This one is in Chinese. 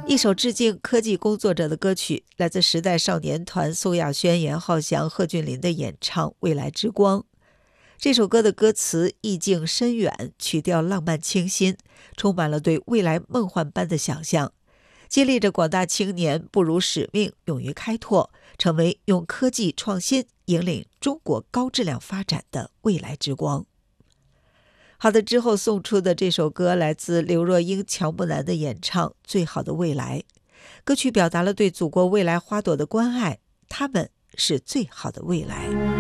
一首致敬科技工作者的歌曲，来自时代少年团宋亚轩、严浩翔、贺峻霖的演唱《未来之光》。这首歌的歌词意境深远，曲调浪漫清新，充满了对未来梦幻般的想象，激励着广大青年不辱使命，勇于开拓，成为用科技创新引领中国高质量发展的未来之光。好的，之后送出的这首歌来自刘若英、乔木楠的演唱《最好的未来》。歌曲表达了对祖国未来花朵的关爱，他们是最好的未来。